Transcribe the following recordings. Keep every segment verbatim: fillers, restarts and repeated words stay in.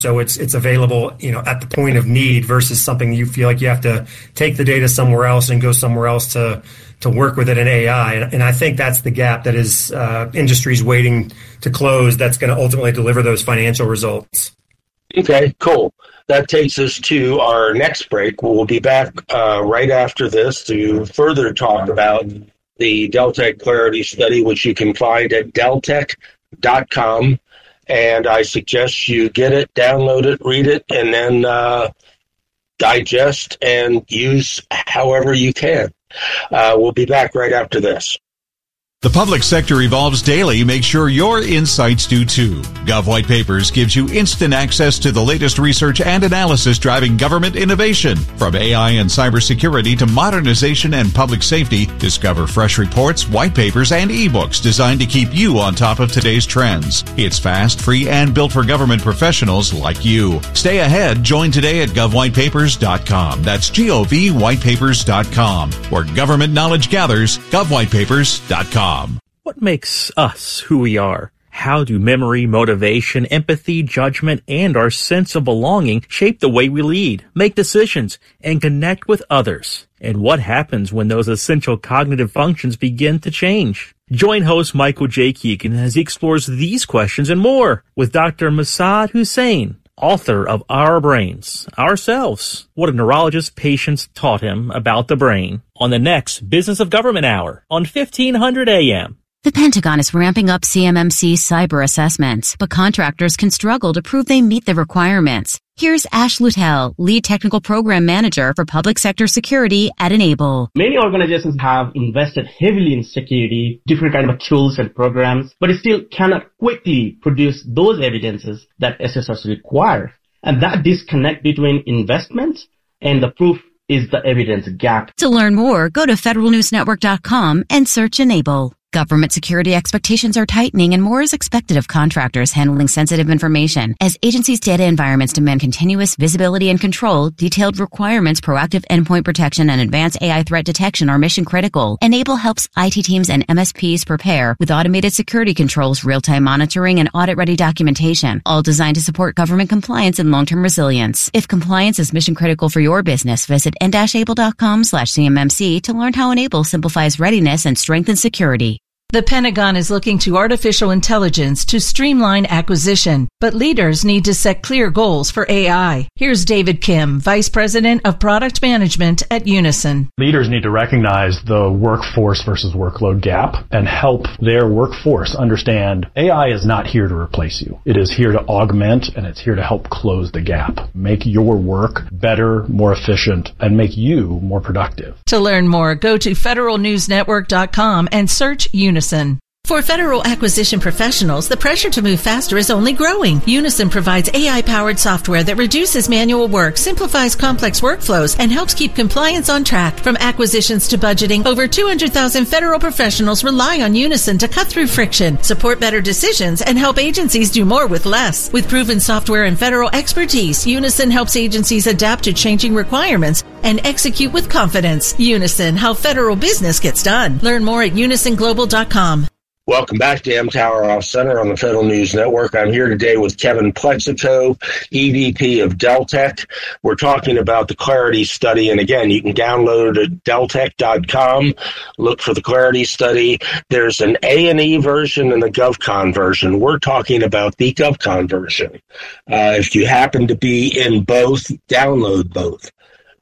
So it's it's available, you know, at the point of need versus something you feel like you have to take the data somewhere else and go somewhere else to to work with it in A I. And, and I think that's the gap that is uh, industry's waiting to close. That's going to ultimately deliver those financial results. Okay, cool. That takes us to our next break. We'll be back uh, right after this to further talk about the Deltek Clarity Study, which you can find at deltek dot com. And I suggest you get it, download it, read it, and then uh, digest and use however you can. Uh, we'll be back right after this. The public sector evolves daily. Make sure your insights do too. Gov White Papers gives you instant access to the latest research and analysis driving government innovation. From A I and cybersecurity to modernization and public safety, discover fresh reports, white papers, and ebooks designed to keep you on top of today's trends. It's fast, free, and built for government professionals like you. Stay ahead. Join today at gov white papers dot com. That's G O V white papers dot com. Where government knowledge gathers, gov white papers dot com. What makes us who we are? How do memory, motivation, empathy, judgment, and our sense of belonging shape the way we lead, make decisions, and connect with others? And what happens when those essential cognitive functions begin to change? Join host Michael J. Keegan as he explores these questions and more with Doctor Massad Hussain, author of Our Brains, Ourselves, What a Neurologist's Patients Taught Him About the Brain, on the next Business of Government Hour on fifteen hundred A M. The Pentagon is ramping up C M M C cyber assessments, but contractors can struggle to prove they meet the requirements. Here's Ash Lutel, Lead Technical Program Manager for Public Sector Security at Enable. Many organizations have invested heavily in security, different kind of tools and programs, but it still cannot quickly produce those evidences that S S Rs require. And that disconnect between investment and the proof is the evidence gap. To learn more, go to federal news network dot com and search Enable. Government security expectations are tightening and more is expected of contractors handling sensitive information. As agencies' data environments demand continuous visibility and control, detailed requirements, proactive endpoint protection, and advanced A I threat detection are mission critical. Enable helps I T teams and M S Ps prepare with automated security controls, real-time monitoring, and audit-ready documentation, all designed to support government compliance and long-term resilience. If compliance is mission critical for your business, visit n dash able dot com slash C M M C to learn how Enable simplifies readiness and strengthens security. The Pentagon is looking to artificial intelligence to streamline acquisition, but leaders need to set clear goals for A I. Here's David Kim, Vice President of Product Management at Unison. Leaders need to recognize the workforce versus workload gap and help their workforce understand A I is not here to replace you. It is here to augment, and it's here to help close the gap, make your work better, more efficient, and make you more productive. To learn more, go to federal news network dot com and search Unison. For federal acquisition professionals, the pressure to move faster is only growing. Unison provides A I-powered software that reduces manual work, simplifies complex workflows, and helps keep compliance on track. From acquisitions to budgeting, over two hundred thousand federal professionals rely on Unison to cut through friction, support better decisions, and help agencies do more with less. With proven software and federal expertise, Unison helps agencies adapt to changing requirements and execute with confidence. Unison, how federal business gets done. Learn more at unison global dot com. Welcome back to mTower Off Center on the Federal News Network. I'm here today with Kevin Plexico, E V P of Deltek. We're talking about the Clarity Study, and again, you can download it at deltek dot com. Look for the Clarity Study. There's an A and E version and the GovCon version. We're talking about the GovCon version. Uh, if you happen to be in both, download both.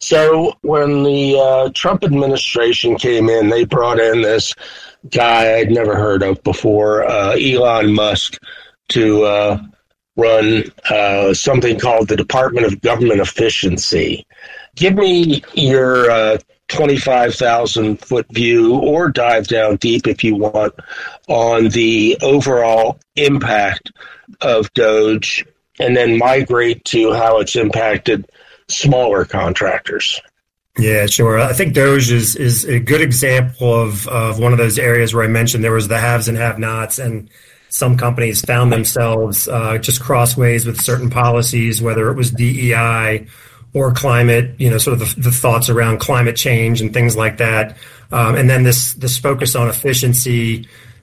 So when the uh, Trump administration came in, they brought in this guy I'd never heard of before, uh, Elon Musk, to uh, run uh, something called the Department of Government Efficiency. Give me your uh, twenty-five thousand foot view, or dive down deep if you want, on the overall impact of DOGE, and then migrate to how it's impacted smaller contractors. Yeah, sure. I think DOGE is, is a good example of, of one of those areas where I mentioned there was the haves and have-nots, and some companies found themselves uh, just crossways with certain policies, whether it was D E I or climate, you know, sort of the, the thoughts around climate change and things like that. Um, and then this this focus on efficiency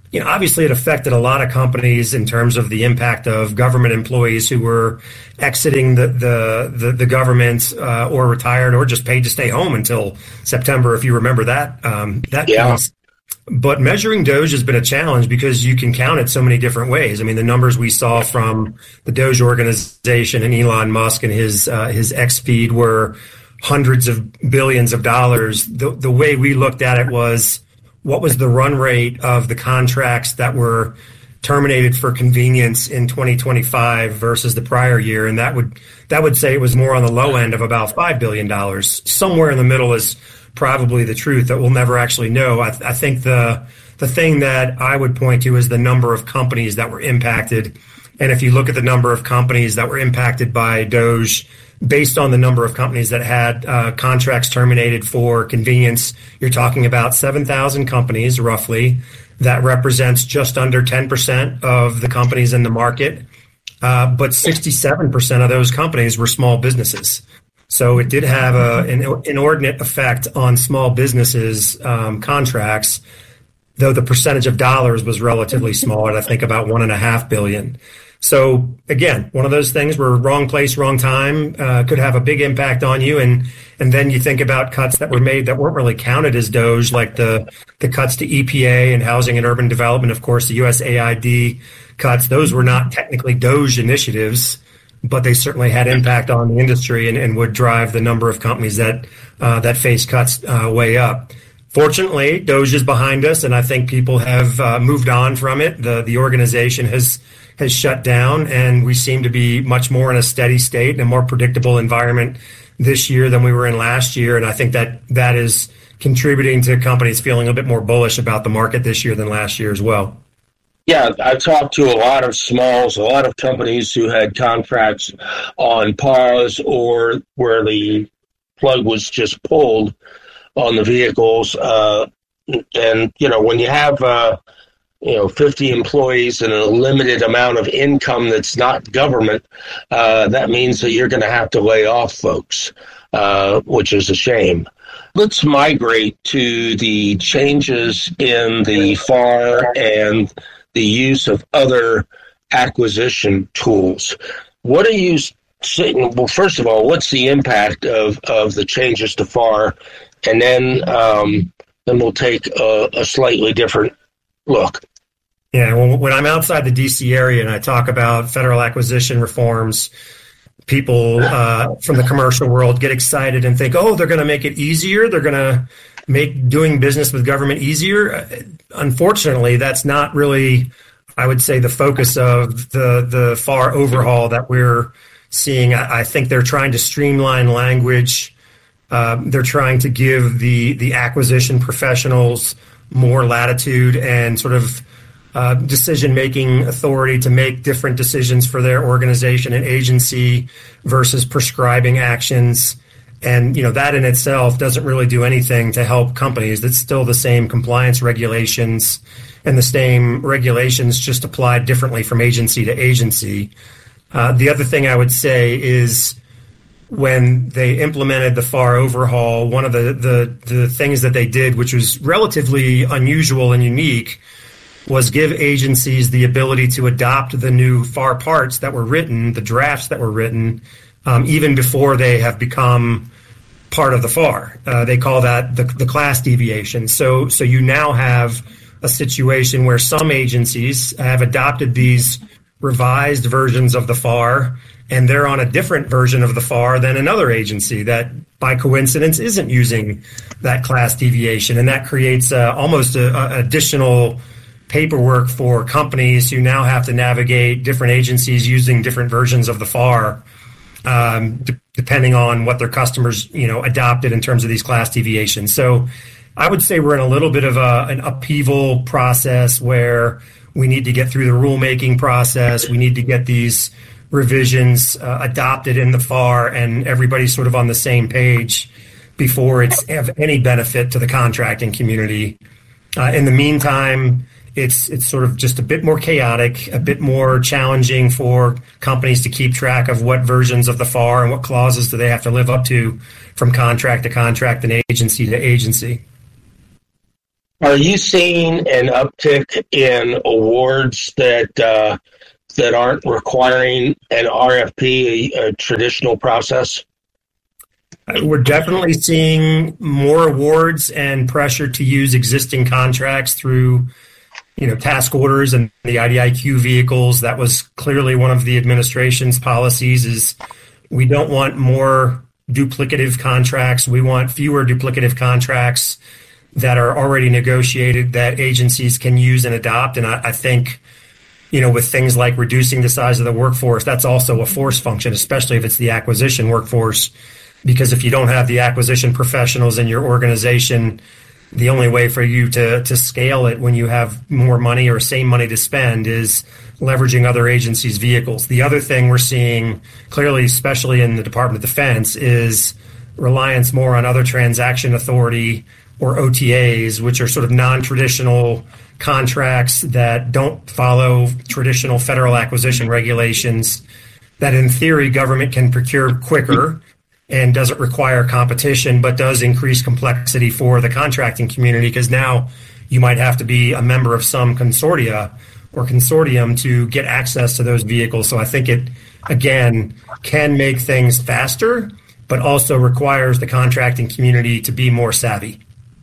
you know, obviously it affected a lot of companies in terms of the impact of government employees who were exiting the the the, the government uh, or retired or just paid to stay home until September, if you remember that um, that yeah. case. But measuring Doge has been a challenge because you can count it so many different ways. I mean, the numbers we saw from the Doge organization and Elon Musk and his uh, his X feed were hundreds of billions of dollars. The, the way we looked at it was, what was the run rate of the contracts that were terminated for convenience in twenty twenty-five versus the prior year? And that would that would say it was more on the low end of about five billion dollars. Somewhere in the middle is probably the truth that we'll never actually know. I, I think the the thing that I would point to is the number of companies that were impacted. And if you look at the number of companies that were impacted by Doge, based on the number of companies that had uh, contracts terminated for convenience, you're talking about seven thousand companies roughly. That represents just under ten percent of the companies in the market. Uh, but sixty-seven percent of those companies were small businesses. So it did have a, an inordinate effect on small businesses' um, contracts, though the percentage of dollars was relatively small, at I think about one and a half billion. So again, one of those things where wrong place, wrong time uh, could have a big impact on you. And and then you think about cuts that were made that weren't really counted as Doge, like the the cuts to E P A and housing and urban development. Of course, the U S A I D cuts; those were not technically Doge initiatives, but they certainly had impact on the industry and, and would drive the number of companies that uh, that face cuts uh, way up. Fortunately, Doge is behind us, and I think people have uh, moved on from it. The the organization has has shut down, and we seem to be much more in a steady state and a more predictable environment this year than we were in last year. And I think that that is contributing to companies feeling a bit more bullish about the market this year than last year as well. Yeah, I've talked to a lot of smalls, a lot of companies who had contracts on pause or where the plug was just pulled on the vehicles. Uh, and, you know, when you have, uh, you know, fifty employees and a limited amount of income that's not government, uh, that means that you're going to have to lay off folks, uh, which is a shame. Let's migrate to the changes in the F A R and the use of other acquisition tools. What are you saying? Well, first of all, what's the impact of, of the changes to F A R? And then um, then we'll take a, a slightly different look. Yeah, well, when I'm outside the D C area and I talk about federal acquisition reforms, people uh, from the commercial world get excited and think, oh, they're going to make it easier. They're going to make doing business with government easier. Unfortunately, that's not really, I would say, the focus of the, the F A R overhaul that we're seeing. I, I think they're trying to streamline language. Um, they're trying to give the, the acquisition professionals more latitude and sort of uh, decision-making authority to make different decisions for their organization and agency versus prescribing actions. And, you know, that in itself doesn't really do anything to help companies. It's still the same compliance regulations, and the same regulations just applied differently from agency to agency. Uh, the other thing I would say is when they implemented the F A R overhaul, one of the, the, the things that they did, which was relatively unusual and unique, was give agencies the ability to adopt the new F A R parts that were written, the drafts that were written, Um, even before they have become part of the F A R. Uh, they call that the, the class deviation. So, so you now have a situation where some agencies have adopted these revised versions of the F A R, and they're on a different version of the F A R than another agency that, by coincidence, isn't using that class deviation. And that creates uh, almost a, a additional paperwork for companies who now have to navigate different agencies using different versions of the F A R. Um, d- depending on what their customers, you know, adopted in terms of these class deviations. So I would say we're in a little bit of a, an upheaval process where we need to get through the rulemaking process. We need to get these revisions uh, adopted in the F A R, and everybody's sort of on the same page before it's of any benefit to the contracting community. Uh, in the meantime, It's it's sort of just a bit more chaotic, a bit more challenging for companies to keep track of what versions of the F A R and what clauses do they have to live up to from contract to contract and agency to agency. Are you seeing an uptick in awards that uh, that aren't requiring an R F P, a, a traditional process? We're definitely seeing more awards and pressure to use existing contracts through, you know, task orders and the I D I Q vehicles. That was clearly one of the administration's policies is we don't want more duplicative contracts. We want fewer duplicative contracts that are already negotiated that agencies can use and adopt. And I, I think, you know, with things like reducing the size of the workforce, that's also a force function, especially if it's the acquisition workforce. Because if you don't have the acquisition professionals in your organization, the only way for you to, to scale it when you have more money or same money to spend is leveraging other agencies' vehicles. The other thing we're seeing clearly, especially in the Department of Defense, is reliance more on other transaction authority or O T As, which are sort of non-traditional contracts that don't follow traditional federal acquisition regulations that in theory government can procure quicker and doesn't require competition, but does increase complexity for the contracting community because now you might have to be a member of some consortia or consortium to get access to those vehicles. So I think it, again, can make things faster, but also requires the contracting community to be more savvy.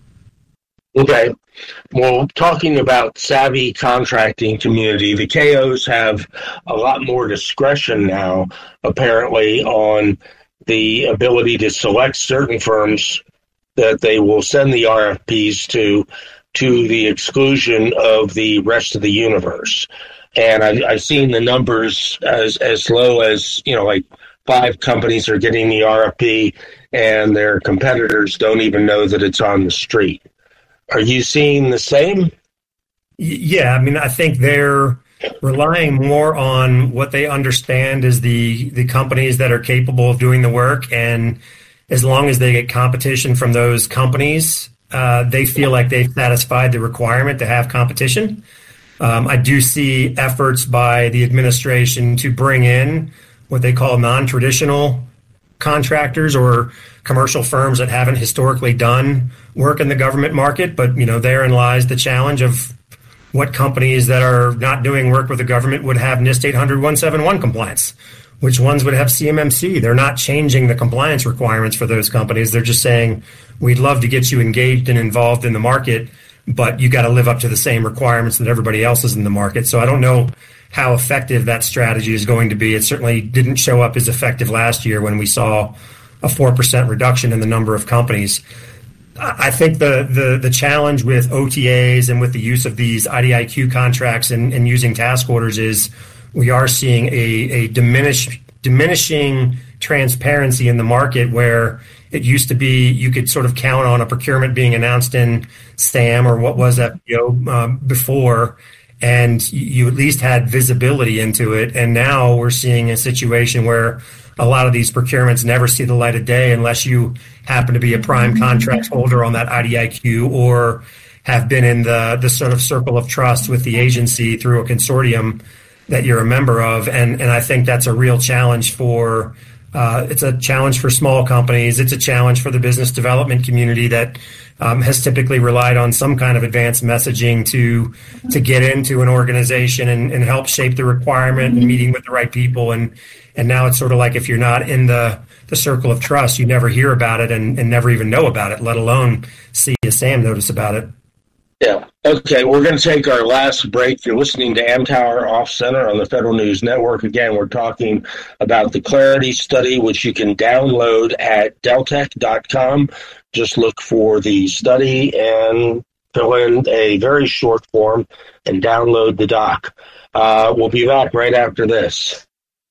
Okay. Well, talking about savvy contracting community, the K Os have a lot more discretion now, apparently, on the ability to select certain firms that they will send the R F Ps to, to the exclusion of the rest of the universe. And I, I've seen the numbers as, as low as, you know, like five companies are getting the R F P and their competitors don't even know that it's on the street. Are you seeing the same? Yeah, I mean, I think they're relying more on what they understand is the, the companies that are capable of doing the work. And as long as they get competition from those companies, uh, they feel like they've satisfied the requirement to have competition. Um, I do see efforts by the administration to bring in what they call non-traditional contractors or commercial firms that haven't historically done work in the government market. But, you know, therein lies the challenge of what companies that are not doing work with the government would have NIST eight hundred one seventy-one compliance, which ones would have C M M C. They're not changing the compliance requirements for those companies. They're just saying, we'd love to get you engaged and involved in the market, but you got to live up to the same requirements that everybody else is in the market. So I don't know how effective that strategy is going to be. It certainly didn't show up as effective last year when we saw a four percent reduction in the number of companies. I think the, the, the challenge with O T As and with the use of these I D I Q contracts and, and using task orders is we are seeing a, a diminish, diminishing transparency in the market where it used to be you could sort of count on a procurement being announced in SAM or what was F B O um, before, and you at least had visibility into it. And now we're seeing a situation where a lot of these procurements never see the light of day unless you happen to be a prime contract holder on that I D I Q or have been in the, the sort of circle of trust with the agency through a consortium that you're a member of. And, and I think that's a real challenge for, uh, it's a challenge for small companies. It's a challenge for the business development community that um, has typically relied on some kind of advanced messaging to, to get into an organization and, and help shape the requirement and meeting with the right people. And, and now it's sort of like if you're not in the, the circle of trust, you never hear about it and, and never even know about it, let alone see a SAM notice about it. Yeah. Okay, we're going to take our last break. You're listening to Amtower Off Center on the Federal News Network. Again, we're talking about the Clarity Study, which you can download at deltec dot com. Just look for the study and fill in a very short form and download the doc. Uh, we'll be back right after this.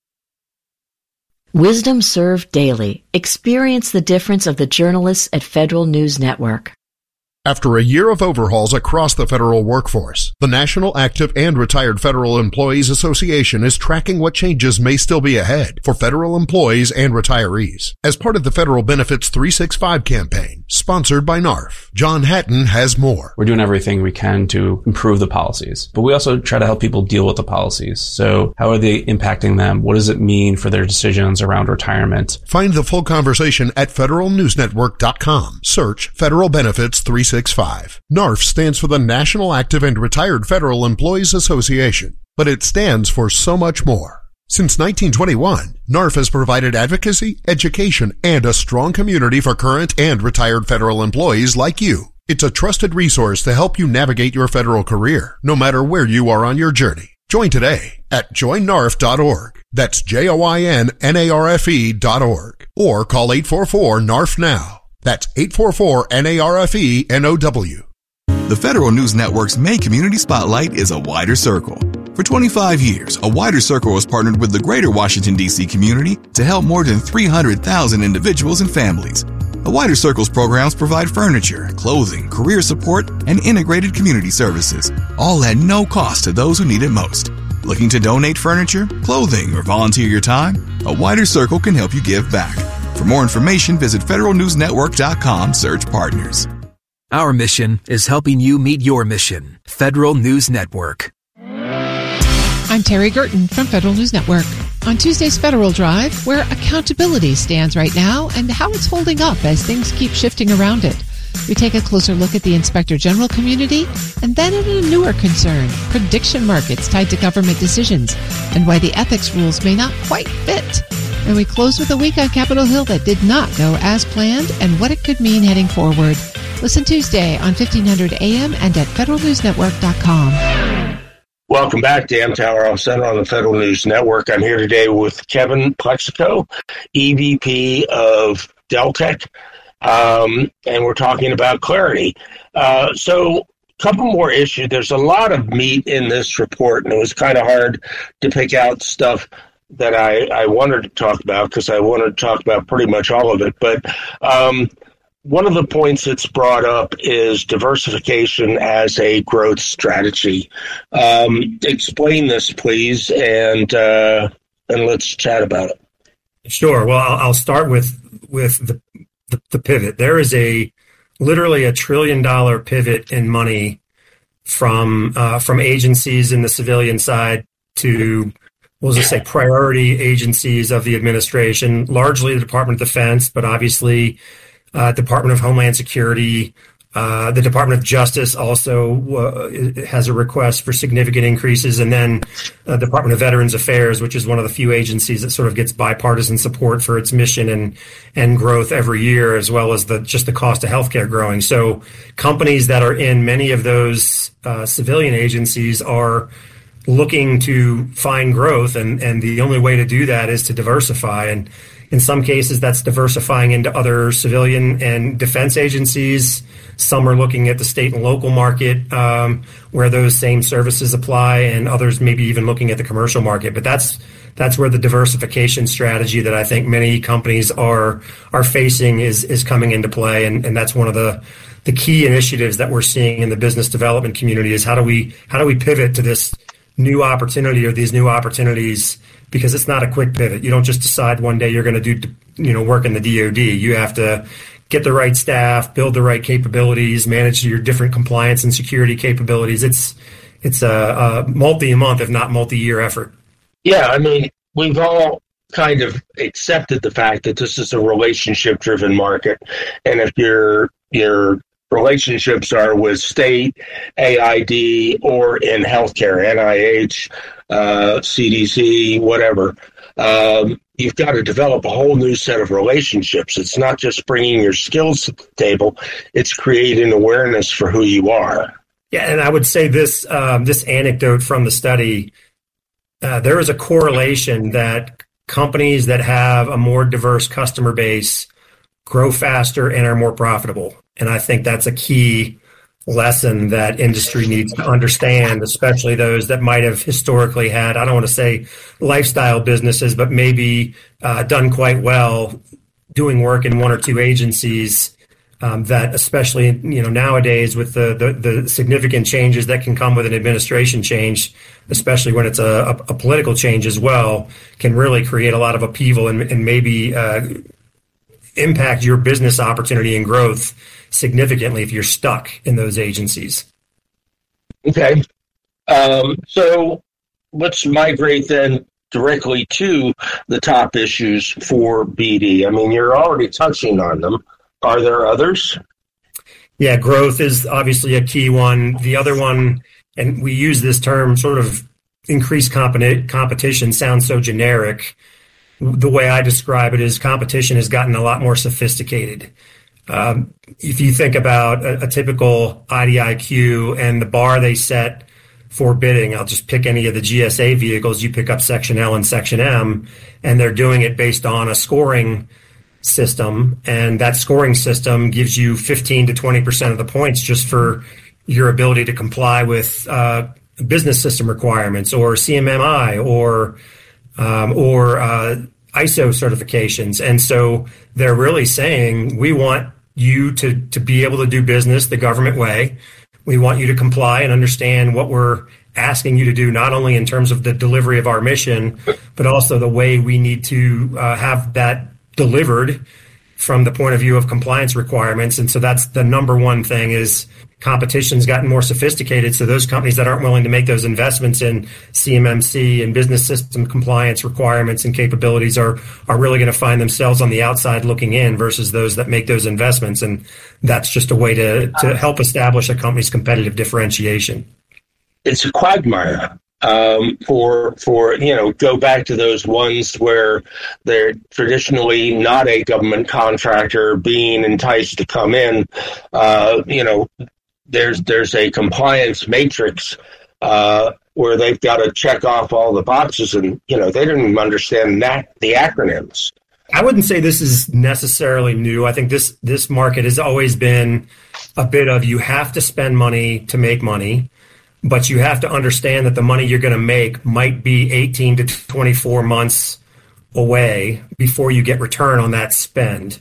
Wisdom Served Daily. Experience the difference of the journalists at Federal News Network. After a year of overhauls across the federal workforce, the National Active and Retired Federal Employees Association is tracking what changes may still be ahead for federal employees and retirees. As part of the Federal Benefits three sixty-five campaign, Sponsored by N A R F. John Hatton has more. We're doing everything we can to improve the policies, but we also try to help people deal with the policies. So how are they impacting them? What does it mean for their decisions around retirement? Find the full conversation at federal news network dot com. Search Federal Benefits three sixty-five. N A R F stands for the National Active and Retired Federal Employees Association, but it stands for so much more. Since nineteen twenty-one, N A R F has provided advocacy, education, and a strong community for current and retired federal employees like you. It's a trusted resource to help you navigate your federal career, no matter where you are on your journey. Join today at join N A R F dot org. That's J O I N N A R F E dot org. Or call eight four four N A R F now. That's eight four four N A R F E N O W. The Federal News Network's May Community Spotlight is A Wider Circle. For twenty-five years, A Wider Circle has partnered with the greater Washington, D C community to help more than three hundred thousand individuals and families. A Wider Circle's programs provide furniture, clothing, career support, and integrated community services, all at no cost to those who need it most. Looking to donate furniture, clothing, or volunteer your time? A Wider Circle can help you give back. For more information, visit federal news network dot com, search partners. Our mission is helping you meet your mission. Federal News Network. I'm Terry Gerton from Federal News Network. On Tuesday's Federal Drive, where accountability stands right now and how it's holding up as things keep shifting around it. We take a closer look at the Inspector General community and then at a newer concern, prediction markets tied to government decisions and why the ethics rules may not quite fit. And we close with a week on Capitol Hill that did not go as planned and what it could mean heading forward. Listen Tuesday on fifteen hundred A M and at federal news network dot com. Welcome back to Amtower Off Center on the Federal News Network. I'm here today with Kevin Plexico, E V P of Deltek, um, and we're talking about Clarity. Uh, so a couple more issues. There's a lot of meat in this report, and it was kind of hard to pick out stuff that I, I wanted to talk about because I wanted to talk about pretty much all of it. But um, one of the points that's brought up is diversification as a growth strategy. Um, explain this, please, and uh, and let's chat about it. Sure. Well, I'll, I'll start with with the, the the pivot. There is a literally a trillion dollar pivot in money from uh, from agencies in the civilian side to, we'll just say, priority agencies of the administration, largely the Department of Defense, but obviously uh, Department of Homeland Security. Uh, the Department of Justice also uh, has a request for significant increases, and then uh, Department of Veterans Affairs, which is one of the few agencies that sort of gets bipartisan support for its mission and and growth every year, as well as the just the cost of healthcare growing. So companies that are in many of those uh, civilian agencies are looking to find growth, and, and the only way to do that is to diversify. And in some cases, that's diversifying into other civilian and defense agencies. Some are looking at the state and local market um, where those same services apply, and others maybe even looking at the commercial market. But that's that's where the diversification strategy that I think many companies are are facing is is coming into play, and, and that's one of the the key initiatives that we're seeing in the business development community is how do we how do we pivot to this new opportunity or these new opportunities, because it's not a quick pivot. You don't just decide one day you're going to do, you know, work in the D O D. You have to get the right staff, build the right capabilities, manage your different compliance and security capabilities. It's it's a, a multi-month, if not multi-year effort. Yeah, I mean, we've all kind of accepted the fact that this is a relationship-driven market, and if your your relationships are with state, A I D, or in healthcare, N I H, uh, C D C, whatever, um, you've got to develop a whole new set of relationships. It's not just bringing your skills to the table, it's creating awareness for who you are. Yeah, and I would say this, um, this anecdote from the study, uh, there is a correlation that companies that have a more diverse customer base grow faster and are more profitable. And I think that's a key lesson that industry needs to understand, especially those that might have historically had, I don't want to say lifestyle businesses, but maybe uh, done quite well doing work in one or two agencies, um, that especially, you know, nowadays with the, the, the significant changes that can come with an administration change, especially when it's a, a, a political change as well, can really create a lot of upheaval and, and maybe uh, impact your business opportunity and growth significantly if you're stuck in those agencies. Okay. Um, so let's migrate then directly to the top issues for B D. I mean, you're already touching on them. Are there others? Yeah, growth is obviously a key one. The other one, and we use this term sort of increased competi- competition, sounds so generic. The way I describe it is competition has gotten a lot more sophisticated. Um, if you think about a, a typical I D I Q and the bar they set for bidding, I'll just pick any of the G S A vehicles. You pick up Section L and Section M, and they're doing it based on a scoring system, and that scoring system gives you fifteen to twenty percent of the points just for your ability to comply with uh, business system requirements or C M M I or um, or uh, I S O certifications. And so they're really saying, we want you to, to be able to do business the government way. We want you to comply and understand what we're asking you to do, not only in terms of the delivery of our mission, but also the way we need to uh, have that delivered from the point of view of compliance requirements. And so that's the number one thing is competition's gotten more sophisticated. So those companies that aren't willing to make those investments in C M M C and business system compliance requirements and capabilities are, are really going to find themselves on the outside looking in versus those that make those investments. And that's just a way to, to help establish a company's competitive differentiation. It's a quagmire. Um, for, for, you know, go back to those ones where they're traditionally not a government contractor being enticed to come in. Uh, you know, there's, there's a compliance matrix, uh, where they've got to check off all the boxes and, you know, they didn't even understand that, the acronyms. I wouldn't say this is necessarily new. I think this, this market has always been a bit of, you have to spend money to make money. But you have to understand that the money you're going to make might be eighteen to twenty-four months away before you get return on that spend.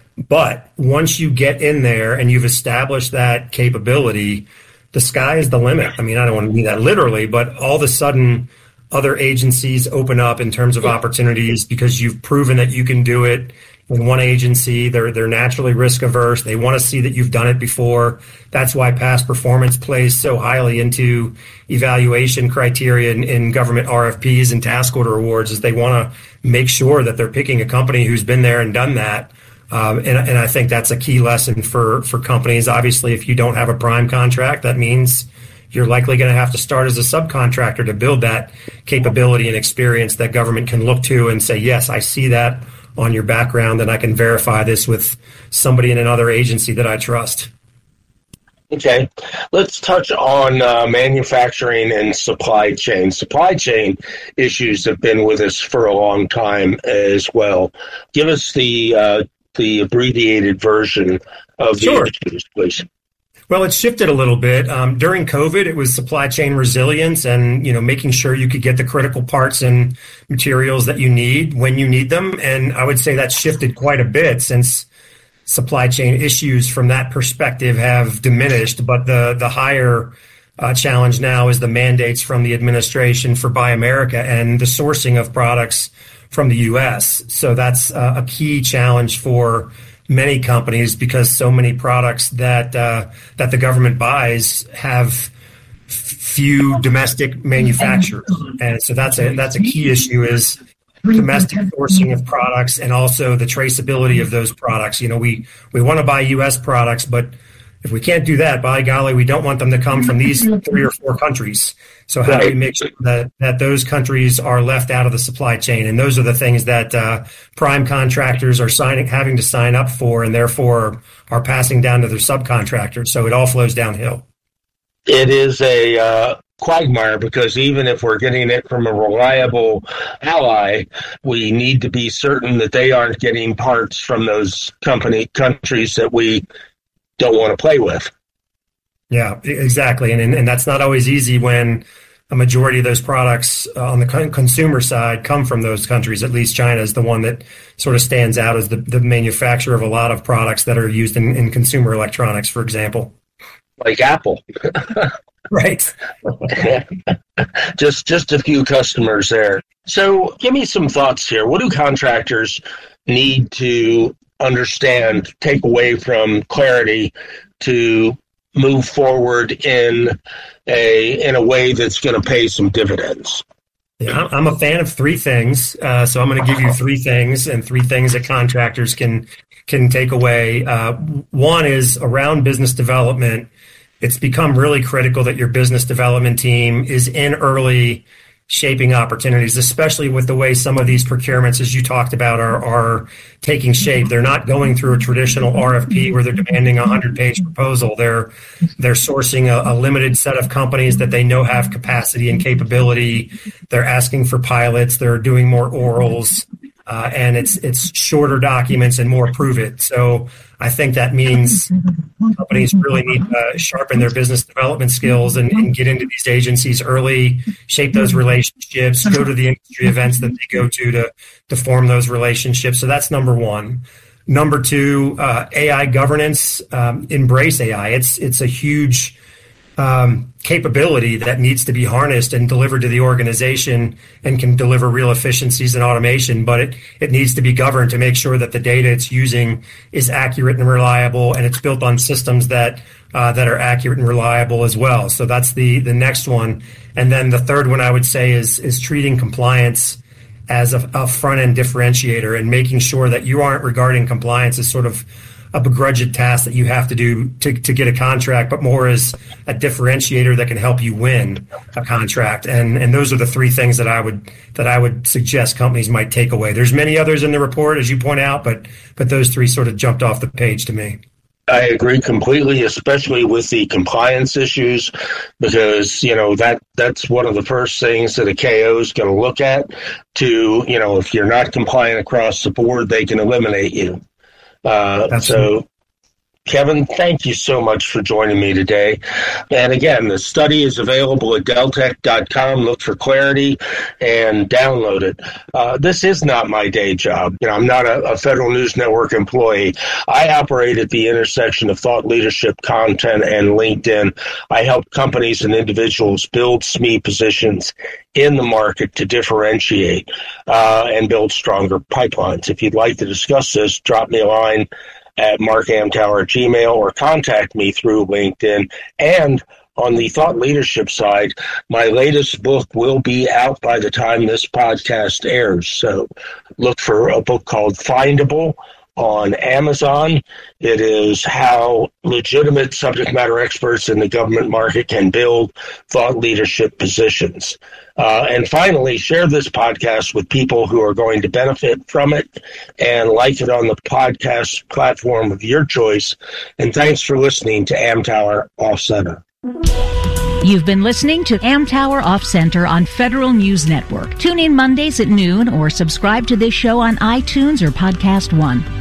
But once you get in there and you've established that capability, the sky is the limit. I mean, I don't want to mean that literally, but all of a sudden other agencies open up in terms of opportunities because you've proven that you can do it. In one agency, they're they're naturally risk averse. They want to see that you've done it before. That's why past performance plays so highly into evaluation criteria in, in government R F Ps and task order awards, is they want to make sure that they're picking a company who's been there and done that. Um, and, and I think that's a key lesson for, for companies. Obviously, if you don't have a prime contract, that means you're likely going to have to start as a subcontractor to build that capability and experience that government can look to and say, yes, I see that on your background, and I can verify this with somebody in another agency that I trust. Okay, let's touch on uh, manufacturing and supply chain. Supply chain issues have been with us for a long time as well. Give us the uh, the abbreviated version of the Sure. issues, please. Well, it's shifted a little bit. Um, during COVID, it was supply chain resilience and, you know, making sure you could get the critical parts and materials that you need when you need them. And I would say that's shifted quite a bit since supply chain issues from that perspective have diminished. But the, the higher uh, challenge now is the mandates from the administration for Buy America and the sourcing of products from the U S. So that's uh, a key challenge for many companies because so many products that uh, that the government buys have few domestic manufacturers, and so that's a that's a key issue is domestic sourcing of products and also the traceability of those products. You know, we we want to buy U S products, but if we can't do that, by golly, we don't want them to come from these three or four countries. So how do we make sure that, that those countries are left out of the supply chain? And those are the things that uh, prime contractors are signing, having to sign up for, and therefore are passing down to their subcontractors. So it all flows downhill. It is a uh, quagmire because even if we're getting it from a reliable ally, we need to be certain that they aren't getting parts from those company countries that we don't want to play with. Yeah, exactly. And, and and that's not always easy when a majority of those products uh, on the con- consumer side come from those countries. At least China is the one that sort of stands out as the, the manufacturer of a lot of products that are used in, in consumer electronics, for example. Like Apple. Right. just just a few customers there. So give me some thoughts here. What do contractors need to understand, take away from Clarity to move forward in a in a way that's going to pay some dividends? Yeah, I'm a fan of three things. Uh, so I'm going to give you three things and three things that contractors can can take away. Uh, one is around business development. It's become really critical that your business development team is in early, shaping opportunities, especially with the way some of these procurements, as you talked about, are, are taking shape. They're not going through a traditional R F P where they're demanding a hundred-page proposal. They're they're sourcing a, a limited set of companies that they know have capacity and capability. They're asking for pilots. They're doing more orals. Uh, and it's it's shorter documents and more prove it. So I think that means companies really need to sharpen their business development skills and, and get into these agencies early, shape those relationships, go to the industry events that they go to to, to form those relationships. So that's number one. Number two, uh, A I governance, um, embrace A I. It's it's a huge Um, capability that needs to be harnessed and delivered to the organization and can deliver real efficiencies and automation, but it, it needs to be governed to make sure that the data it's using is accurate and reliable, and it's built on systems that uh, that are accurate and reliable as well. So that's the the next one. And then the third one I would say is is treating compliance as a, a front-end differentiator and making sure that you aren't regarding compliance as sort of a begrudged task that you have to do to, to get a contract, but more as a differentiator that can help you win a contract. And and those are the three things that I would that I would suggest companies might take away. There's many others in the report, as you point out, but but those three sort of jumped off the page to me. I agree completely, especially with the compliance issues, because, you know, that that's one of the first things that a K O is going to look at to, you know, if you're not compliant across the board, they can eliminate you. Uh, so, Kevin, thank you so much for joining me today. And again, the study is available at deltek dot com. Look for Clarity and download it. Uh, this is not my day job. You know, I'm not a, a Federal News Network employee. I operate at the intersection of thought leadership, content, and LinkedIn. I help companies and individuals build S M E positions in the market to differentiate uh, and build stronger pipelines. If you'd like to discuss this, drop me a line at mark amtower at gmail or contact me through LinkedIn. And on the thought leadership side, my latest book will be out by the time this podcast airs. So look for a book called Findable on Amazon. It is how legitimate subject matter experts in the government market can build thought leadership positions. Uh, and finally, share this podcast with people who are going to benefit from it and like it on the podcast platform of your choice. And thanks for listening to Amtower Off Center. You've been listening to Amtower Off Center on Federal News Network. Tune in Mondays at noon or subscribe to this show on iTunes or Podcast One.